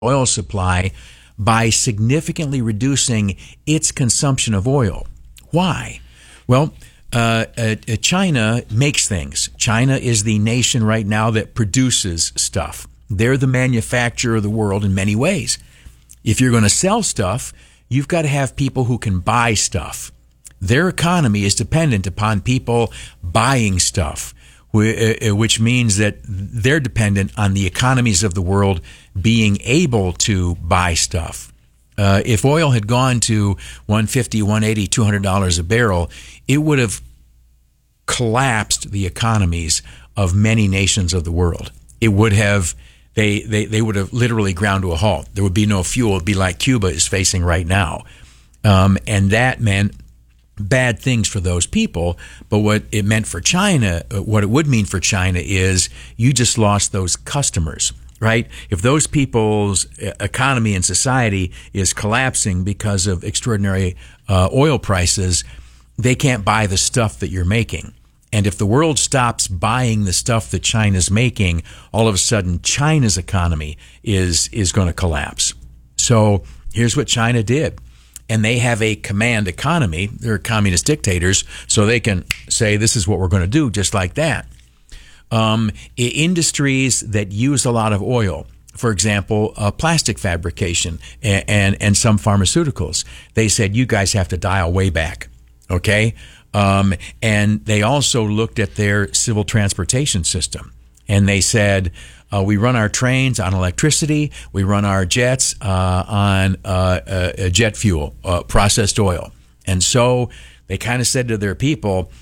oil supply by significantly reducing its consumption of oil. Why? Well, China makes things. China is the nation right now that produces stuff. They're the manufacturer of the world in many ways. If you're going to sell stuff, you've got to have people who can buy stuff. Their economy is dependent upon people buying stuff, which means that they're dependent on the economies of the world being able to buy stuff. If oil had gone to $150, $180, $200 a barrel, it would have collapsed the economies of many nations of the world. It would have, they would have literally ground to a halt. There would be no fuel. It would be like Cuba is facing right now. And that meant bad things for those people. But what it meant for China, what it would mean for China is you just lost those customers. Right? If those people's economy and society is collapsing because of extraordinary oil prices, they can't buy the stuff that you're making. And if the world stops buying the stuff that China's making, all of a sudden China's economy is going to collapse. So here's what China did. And they have a command economy. They're communist dictators, so they can say this is what we're going to do just like that. Industries that use a lot of oil, for example, plastic fabrication and some pharmaceuticals, they said, you guys have to dial way back, okay? And they also looked at their civil transportation system, and they said, we run our trains on electricity, we run our jets on jet fuel, processed oil. And so they kind of said to their people,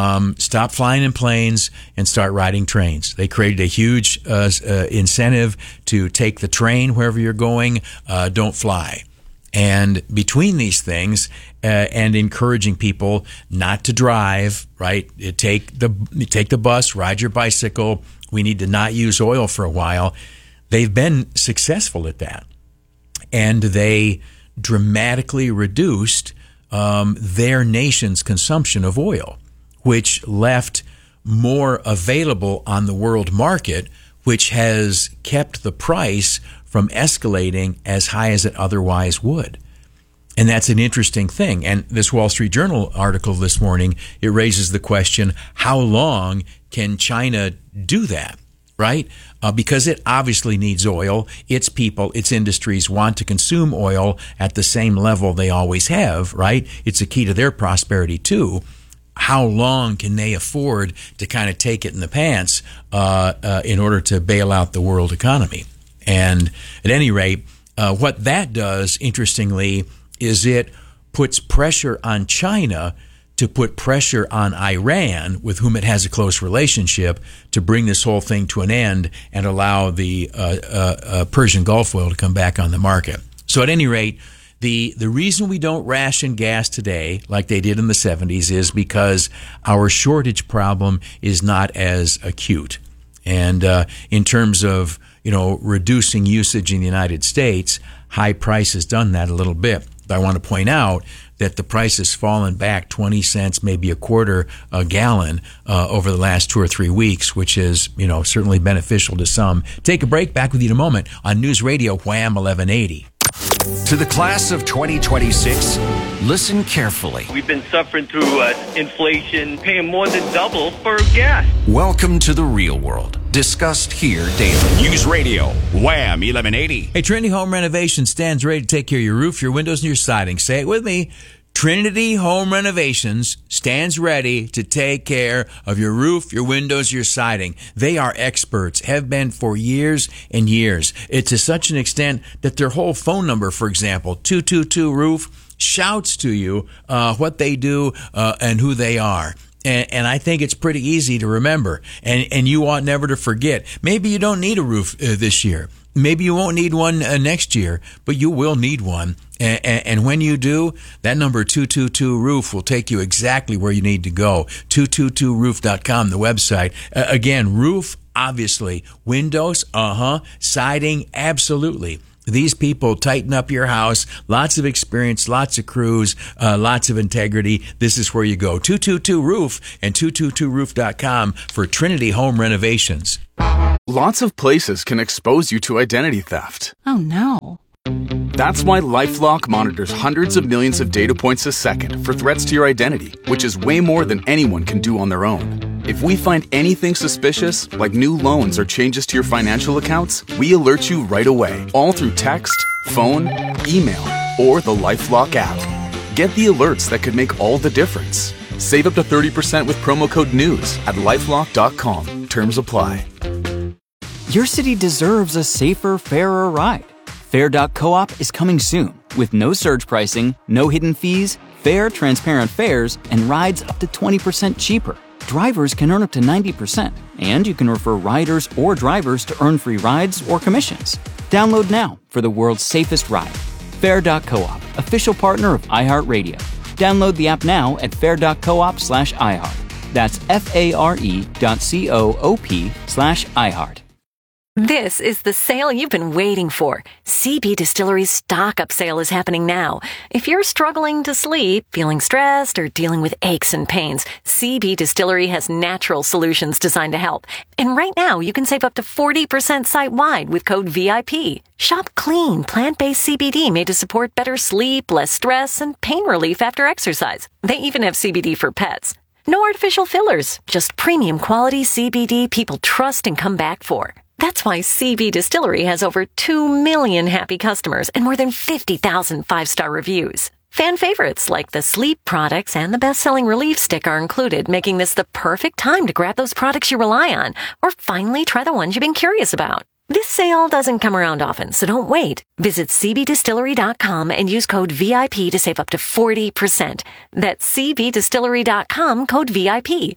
stop flying in planes and start riding trains. They created a huge incentive to take the train wherever you're going, don't fly. And between these things and encouraging people not to drive, right? Take the bus, ride your bicycle. We need to not use oil for a while. They've been successful at that. And they dramatically reduced their nation's consumption of oil, which left more available on the world market, which has kept the price from escalating as high as it otherwise would. And that's an interesting thing. And this Wall Street Journal article this morning, it raises the question, how long can China do that, right? Because it obviously needs oil. Its people, its industries want to consume oil at the same level they always have, right? It's a key to their prosperity too. How long can they afford to kind of take it in the pants in order to bail out the world economy? And at any rate, what that does, interestingly, is it puts pressure on China to put pressure on Iran, with whom it has a close relationship, to bring this whole thing to an end and allow the Persian Gulf oil to come back on the market. So at any rate, the reason we don't ration gas today like they did in the 70s is because our shortage problem is not as acute. And in terms of, reducing usage in the United States, high price has done that a little bit. But I want to point out that the price has fallen back 20 cents, maybe a quarter a gallon over the last 2 or 3 weeks, which is, certainly beneficial to some. Take a break. Back with you in a moment on News Radio Wham 1180. To the class of 2026, listen carefully. We've been suffering through inflation, paying more than double for gas. Welcome to the real world, discussed here daily. News Radio, Wham 1180. Hey, Trinity Home Renovation stands ready to take care of your roof, your windows, and your siding. Say it with me. Trinity Home Renovations stands ready to take care of your roof, your windows, your siding. They are experts, have been for years and years. It's to such an extent that their whole phone number, for example, 222-ROOF, shouts to you what they do and who they are. And I think it's pretty easy to remember. And you ought never to forget. Maybe you don't need a roof this year. Maybe you won't need one next year, but you will need one. And when you do, that number 222-ROOF will take you exactly where you need to go. 222roof.com, the website. Again, roof, obviously. Windows, siding, absolutely. These people tighten up your house. Lots of experience, lots of crews, lots of integrity. This is where you go. 222-ROOF and 222roof.com for Trinity Home Renovations. Lots of places can expose you to identity theft. Oh no. That's why LifeLock monitors hundreds of millions of data points a second for threats to your identity, which is way more than anyone can do on their own. If we find anything suspicious, like new loans or changes to your financial accounts, we alert you right away, all through text, phone, email, or the LifeLock app. Get the alerts that could make all the difference. Save up to 30% with promo code NEWS at LifeLock.com. Terms apply. Your city deserves a safer, fairer ride. Fair.coop is coming soon with no surge pricing, no hidden fees, fair, transparent fares, and rides up to 20% cheaper. Drivers can earn up to 90%, and you can refer riders or drivers to earn free rides or commissions. Download now for the world's safest ride. Fair.coop, official partner of iHeartRadio. Download the app now at fair.coop/iHeart. That's FARE.coop/iHeart. This is the sale you've been waiting for. CB Distillery's stock up sale is happening now. If you're struggling to sleep, feeling stressed, or dealing with aches and pains, CB Distillery has natural solutions designed to help. And right now, you can save up to 40% site-wide with code VIP. Shop clean, plant-based CBD made to support better sleep, less stress, and pain relief after exercise. They even have CBD for pets. No artificial fillers, just premium quality CBD people trust and come back for. That's why CB Distillery has over 2 million happy customers and more than 50,000 five-star reviews. Fan favorites like the sleep products and the best-selling relief stick are included, making this the perfect time to grab those products you rely on or finally try the ones you've been curious about. This sale doesn't come around often, so don't wait. Visit cbdistillery.com and use code VIP to save up to 40%. That's cbdistillery.com, code VIP.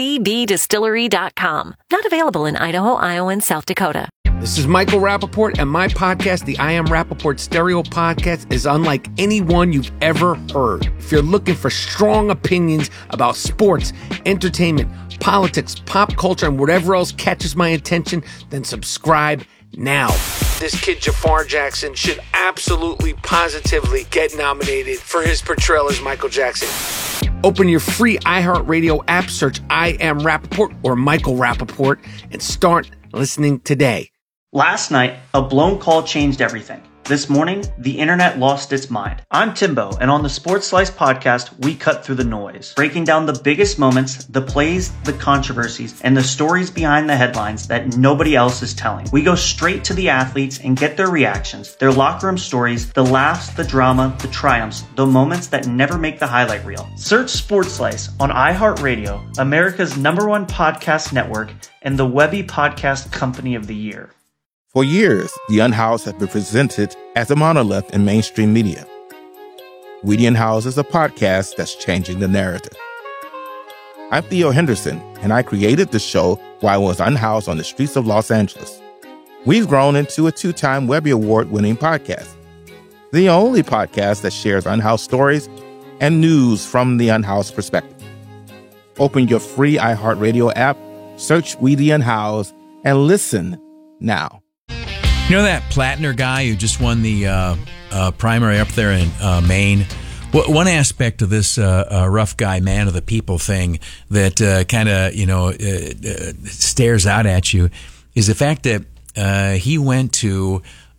cbdistillery.com. Not available in Idaho, Iowa, and South Dakota. This is Michael Rappaport, and my podcast, the I Am Rappaport Stereo Podcast, is unlike any one you've ever heard. If you're looking for strong opinions about sports, entertainment, politics, pop culture, and whatever else catches my attention, then subscribe now. This kid Jafar Jackson should absolutely, positively get nominated for his portrayal as Michael Jackson. Open your free iHeartRadio app, search I Am Rappaport or Michael Rappaport, and start listening today. Last night, a blown call changed everything. This morning, the internet lost its mind. I'm Timbo, and on the Sports Slice podcast, we cut through the noise, breaking down the biggest moments, the plays, the controversies, and the stories behind the headlines that nobody else is telling. We go straight to the athletes and get their reactions, their locker room stories, the laughs, the drama, the triumphs, the moments that never make the highlight reel. Search Sports Slice on iHeartRadio, America's #1 podcast network, and the Webby Podcast Company of the Year. For years, The Unhoused has been presented as a monolith in mainstream media. We The Unhoused is a podcast that's changing the narrative. I'm Theo Henderson, and I created the show while I was unhoused on the streets of Los Angeles. We've grown into a 2-time Webby Award-winning podcast, the only podcast that shares unhoused stories and news from the unhoused perspective. Open your free iHeartRadio app, search We The Unhoused, and listen now. You know that Plattner guy who just won the primary up there in Maine? One aspect of this rough guy, man of the people thing that kind of, stares out at you is the fact that he went to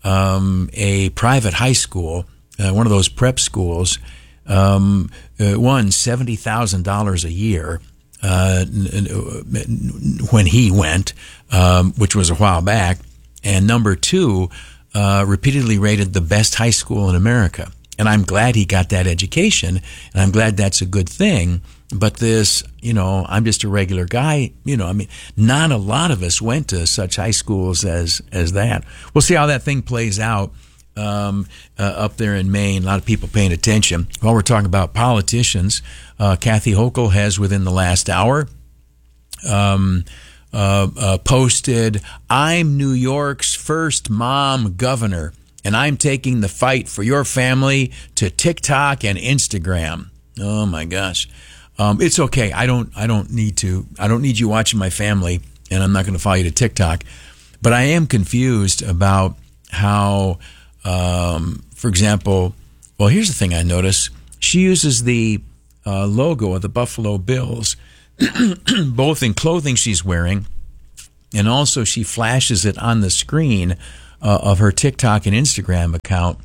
a private high school, one of those prep schools, won $70,000 a year when he went, which was a while back. And number 2, repeatedly rated the best high school in America. And I'm glad he got that education, and I'm glad that's a good thing. But this, I'm just a regular guy. Not a lot of us went to such high schools as that. We'll see how that thing plays out up there in Maine. A lot of people paying attention. While we're talking about politicians, Kathy Hochul has, within the last hour, posted, "I'm New York's first mom governor, and I'm taking the fight for your family to TikTok and Instagram." Oh my gosh. It's okay. I don't need you watching my family, and I'm not going to follow you to TikTok. But I am confused about how, for example, well, here's the thing I notice. She uses the logo of the Buffalo Bills both in clothing she's wearing and also she flashes it on the screen of her TikTok and Instagram account.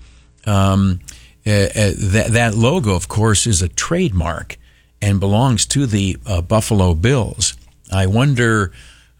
That logo, of course, is a trademark and belongs to the Buffalo Bills. I wonder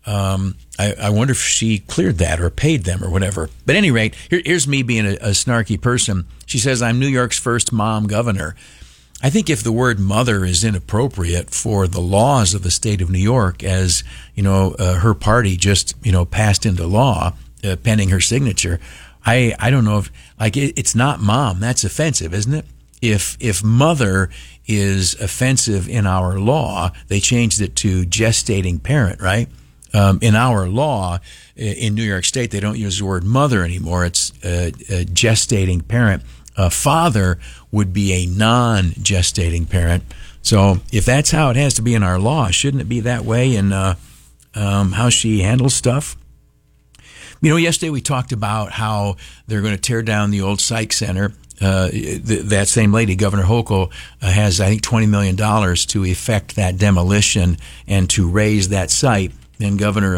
if she cleared that or paid them or whatever. But at any rate, here's me being a snarky person. She says, I'm New York's first mom governor. I think if the word mother is inappropriate for the laws of the state of New York, as her party just passed into law pending her signature, I don't know if it's not mom. That's offensive, isn't it? If mother is offensive in our law, they changed it to gestating parent, right? In our law in New York State, they don't use the word mother anymore. It's gestating parent. Father would be a non-gestating parent. So if that's how it has to be in our law, shouldn't it be that way in how she handles stuff? Yesterday we talked about how they're going to tear down the old psych center. That same lady, Governor Hochul, has, I think, $20 million to effect that demolition and to raise that site. And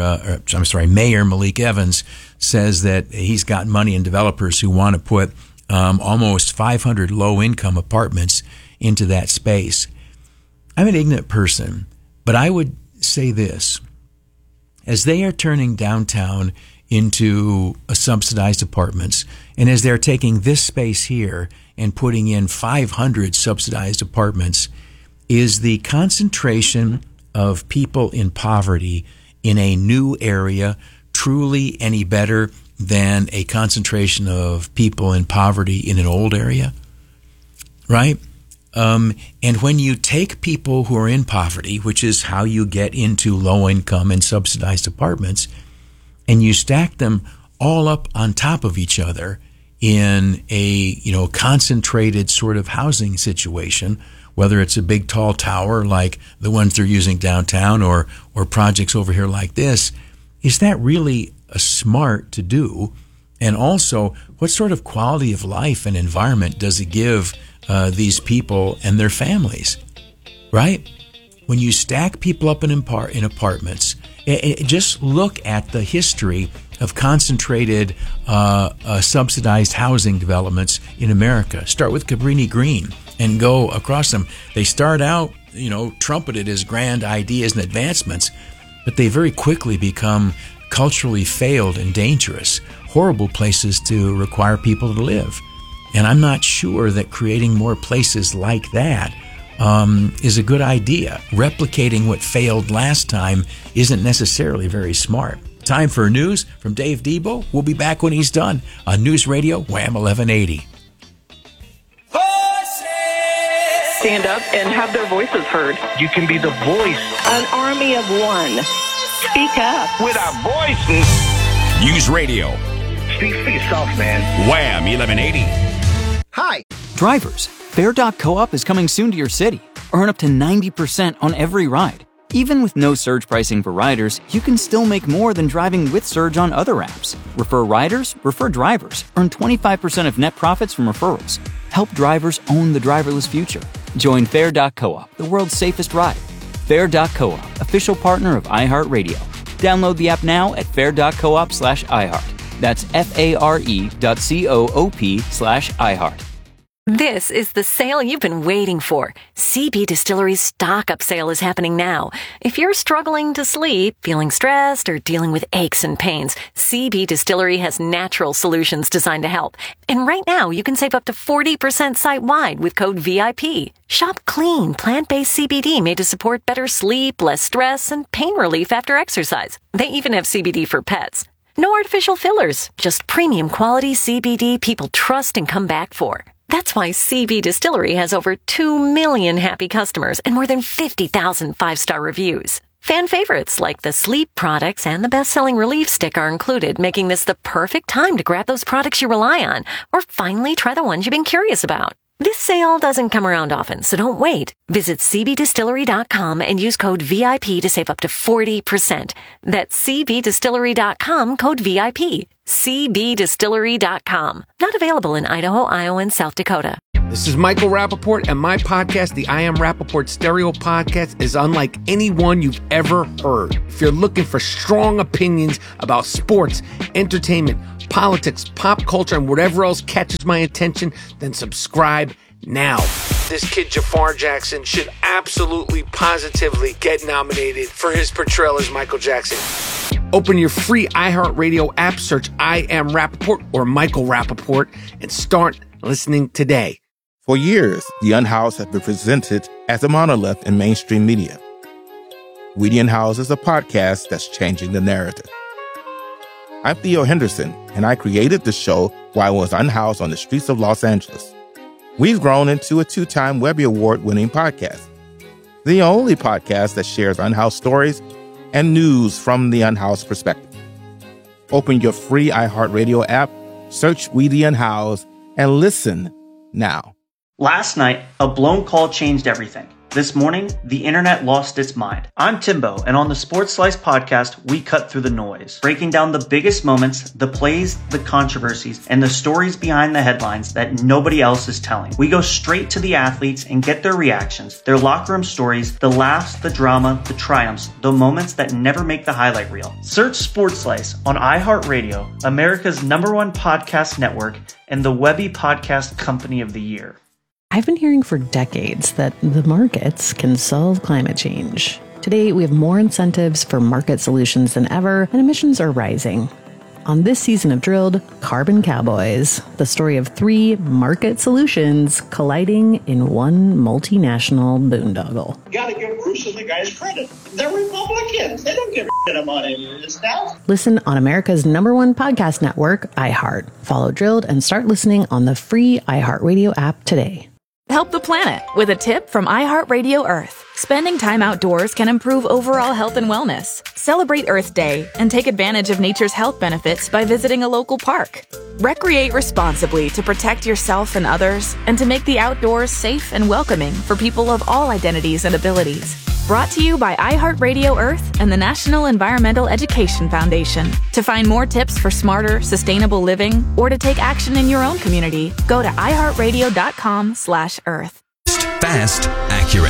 Mayor Malik Evans says that he's got money and developers who want to put almost 500 low-income apartments into that space. I'm an ignorant person, but I would say this. As they are turning downtown into subsidized apartments, and as they're taking this space here and putting in 500 subsidized apartments, is the concentration of people in poverty in a new area truly any better than a concentration of people in poverty in an old area? Right? And when you take people who are in poverty, which is how you get into low income and subsidized apartments, and you stack them all up on top of each other in a, concentrated sort of housing situation, whether it's a big tall tower like the ones they're using downtown or projects over here like this, is that really smart to do? And also, what sort of quality of life and environment does it give these people and their families, right? When you stack people up in apartments, just look at the history of concentrated subsidized housing developments in America. Start with Cabrini Green and go across them. They start out, trumpeted as grand ideas and advancements, but they very quickly become culturally failed and dangerous, horrible places to require people to live. And I'm not sure that creating more places like that is a good idea. Replicating what failed last time isn't necessarily very smart. Time for news from Dave Debo. We'll be back when he's done on News Radio Wham 1180. Stand up and have their voices heard. You can be the voice. An army of one. Speak up. With our voices. News Radio. Speak for yourself, man. Wham 1180. Hi. Drivers, Fare.coop is coming soon to your city. Earn up to 90% on every ride. Even with no surge pricing for riders, you can still make more than driving with surge on other apps. Refer riders, refer drivers. Earn 25% of net profits from referrals. Help drivers own the driverless future. Join Fare.coop, the world's safest ride. Fare.coop, official partner of iHeartRadio. Download the app now at fare.coop/iHeart. That's FARE.coop/iHeart. This is the sale you've been waiting for. CB Distillery's stock-up sale is happening now. If you're struggling to sleep, feeling stressed, or dealing with aches and pains, CB Distillery has natural solutions designed to help. And right now, you can save up to 40% site-wide with code VIP. Shop clean, plant-based CBD made to support better sleep, less stress, and pain relief after exercise. They even have CBD for pets. No artificial fillers, just premium quality CBD people trust and come back for. That's why CB Distillery has over 2 million happy customers and more than 50,000 5-star reviews. Fan favorites like the sleep products and the best-selling relief stick are included, making this the perfect time to grab those products you rely on or finally try the ones you've been curious about. This sale doesn't come around often, so don't wait. Visit cbdistillery.com and use code VIP to save up to 40%. That's cbdistillery.com, code VIP. cbdistillery.com. Not available in Idaho, Iowa, and South Dakota. This is Michael Rappaport, and my podcast, the I Am Rappaport Stereo Podcast, is unlike any one you've ever heard. If you're looking for strong opinions about sports, entertainment, politics, pop culture, and whatever else catches my attention, then subscribe now. This kid Jafar Jackson should absolutely, positively get nominated for his portrayal as Michael Jackson. Open your free iHeartRadio app, search I Am Rappaport or Michael Rappaport, and start listening today. For years, The Unhoused has been presented as a monolith in mainstream media. We the Unhoused is a podcast that's changing the narrative. I'm Theo Henderson, and I created the show while I was unhoused on the streets of Los Angeles. We've grown into a 2-time Webby Award-winning podcast, the only podcast that shares unhoused stories and news from the unhoused perspective. Open your free iHeartRadio app, search We the Unhoused, and listen now. Last night, a blown call changed everything. This morning, the internet lost its mind. I'm Timbo, and on the Sports Slice podcast, we cut through the noise, breaking down the biggest moments, the plays, the controversies, and the stories behind the headlines that nobody else is telling. We go straight to the athletes and get their reactions, their locker room stories, the laughs, the drama, the triumphs, the moments that never make the highlight reel. Search Sports Slice on iHeartRadio, America's #1 podcast network, and the Webby Podcast Company of the Year. I've been hearing for decades that the markets can solve climate change. Today, we have more incentives for market solutions than ever, and emissions are rising. On this season of Drilled, Carbon Cowboys, the story of 3 market solutions colliding in one multinational boondoggle. You gotta give Bruce and the guys credit. They're Republicans. They don't give a shit about any of this stuff. Listen on America's #1 podcast network, iHeart. Follow Drilled and start listening on the free iHeartRadio app today. Help the planet with a tip from iHeartRadio Earth. Spending time outdoors can improve overall health and wellness. Celebrate Earth Day and take advantage of nature's health benefits by visiting a local park. Recreate responsibly to protect yourself and others, and to make the outdoors safe and welcoming for people of all identities and abilities. Brought to you by iHeartRadio Earth and the National Environmental Education Foundation. To find more tips for smarter, sustainable living, or to take action in your own community, go to iHeartRadio.com/Earth. Fast, accurate.